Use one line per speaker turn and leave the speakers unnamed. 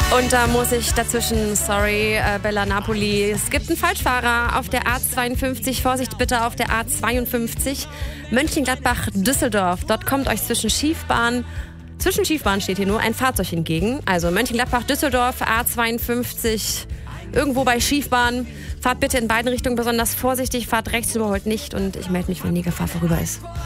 Und da muss ich dazwischen, sorry, Bella Napoli. Es gibt einen Falschfahrer auf der A52. Vorsicht bitte auf der A52. Mönchengladbach-Düsseldorf. Dort kommt euch zwischen Schiefbahn steht hier nur, ein Fahrzeug entgegen. Also Mönchengladbach-Düsseldorf, A52, irgendwo bei Schiefbahn. Fahrt bitte in beiden Richtungen besonders vorsichtig, fahrt rechts, überholt nicht. Und ich melde mich, wenn die Gefahr vorüber ist.